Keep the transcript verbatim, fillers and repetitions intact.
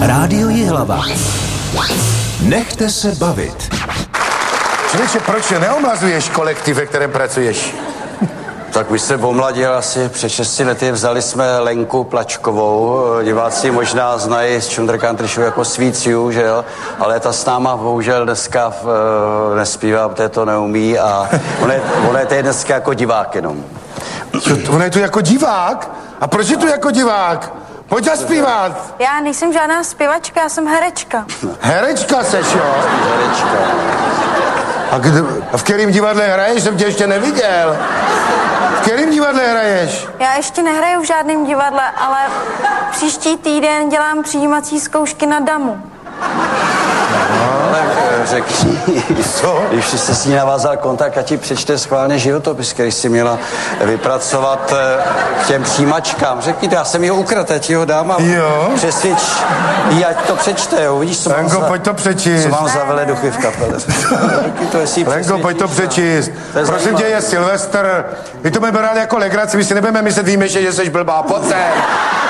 Rádio Jihlava. Nechte se bavit. Člověče, proč neomlazuješ kolektiv, ve kterém pracuješ? Tak už se omladil asi před šesti lety, vzali jsme Lenku Plačkovou, diváci možná znají z Chunder Country Show jako Sweet You, že jo, ale ta s náma bohužel dneska v, nespívá, protože to neumí a ona je, ona je tady dneska jako divák jenom. Ona je tu jako divák? A proč je tu jako divák? Pojď zaspívat. Já nejsem žádná zpěvačka, já jsem herečka. Herečka seš, jo? Herečka. A, kdy, a v kterém divadle hraješ? Jsem tě ještě neviděl. V kterém divadle hraješ? Já ještě nehraju v žádném divadle, ale příští týden dělám přijímací zkoušky na damu. Ale řekni, co? Když jsi s ní navázal kontakt a ti přečte schválně životopis, který jsi měla vypracovat k těm přijímačkám. Řekni, já jsem ji ho ukradl, já ti ho dám a jo? Přesvědč jí, ať to přečte, jo. Vidíš, co Lenko, mám za, pojď to přečíst. Co mám za veleduchy v kapele. to, Lenko, pojď to přečíst. To prosím tě, je Silvestr. My to budeme brát jako legraci, my si nebudeme myslet výjimečně, že jsi blbá. Pojď sem.